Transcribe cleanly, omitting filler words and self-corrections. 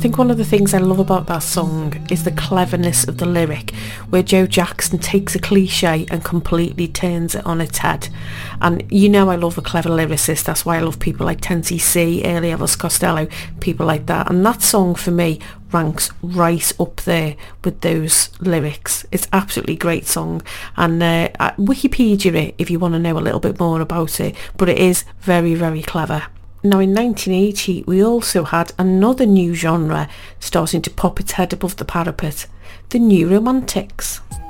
think one of the things I love about that song is the cleverness of the lyric, where Joe Jackson takes a cliche and completely turns it on its head. And you know I love a clever lyricist, that's why I love people like 10cc, early Elvis Costello, people like that. And that song for me ranks right up there with those lyrics. It's absolutely great song, and Wikipedia it if you want to know a little bit more about it, but it is very, very clever. Now in 1980 we also had another new genre starting to pop its head above the parapet, the New Romantics.